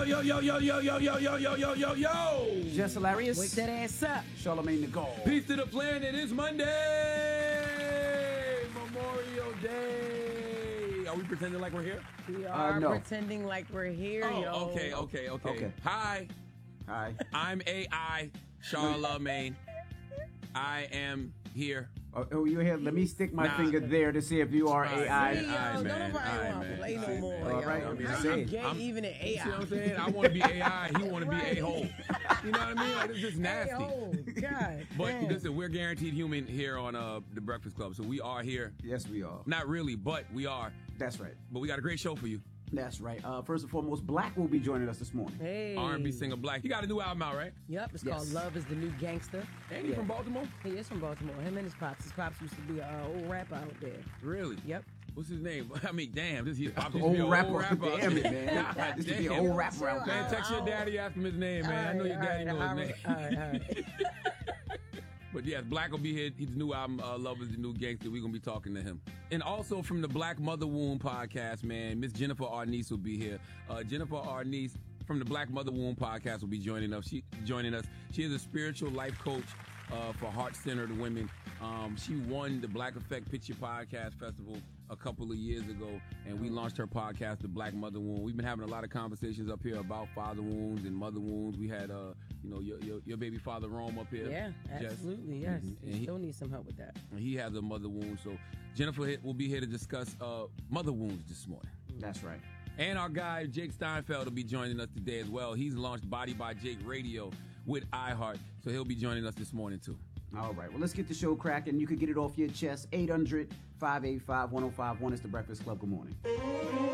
yo, yo, yo, yo, yo, yo, yo, yo, yo, yo, yo. Just hilarious. Wake that ass up. Charlamagne the God. Peace to the planet. It's Monday. Memorial Day. Are we pretending like we're here? We are no. pretending like we're here, yo. Okay. Hi. Hi. I'm AI Charlamagne. I am here. Oh, you're here. Let me stick my finger there to see if you are Right. AI. Yo, don't man. nobody Aye, want to man. play no Aye, more, man. yo. All right, I'm How just you saying. gay even in AI? You see what I'm saying? I want to be AI. He want to be a-hole. You know what I mean? Like, it's just nasty. Oh, God. But damn. listen, we're guaranteed human here on The Breakfast Club. So we are here. Yes, we are. Not really, but we are. That's right. But we got a great show for you. That's right. First and foremost, Black will be joining us this morning. Hey. R&B singer Black. He got a new album out, right? Yep, it's Yes. called Love is the New Gangster. Ain't he from Baltimore? He is from Baltimore. Him and his pops. His pops used to be an old rapper out there. Really? Yep. What's his name? I mean, damn, this is pops used to be Old an rapper. old rapper. out Damn it, there. man. God This to be an damn. old rapper out Man, there. text your daddy, ask him his name, man. I know your daddy knows his name. All right. But yes, Black will be here. His new album, Love is the New Gangster. We're going to be talking to him. And also from the Black Mother Wound podcast, man, Miss Jennifer Arnice will be here. Jennifer Arnice from the Black Mother Wound podcast will be joining us. She is a spiritual life coach for heart-centered women. She won the Black Effect Picture Podcast Festival a couple of years ago, and we launched her podcast, The Black Mother Wound. We've been having a lot of conversations up here about father wounds and mother wounds. We had, your baby father Rome up here. Yeah, Jess. absolutely, yes. Mhm. And He still needs some help with that. And he has a mother wound. So Jennifer will be here to discuss mother wounds this morning. That's right. And our guy, Jake Steinfeld, will be joining us today as well. He's launched Body by Jake Radio with iHeart, so he'll be joining us this morning too. All right. Well, let's get the show cracking. You can get it off your chest. 800-585-1051. It's The Breakfast Club. Good morning.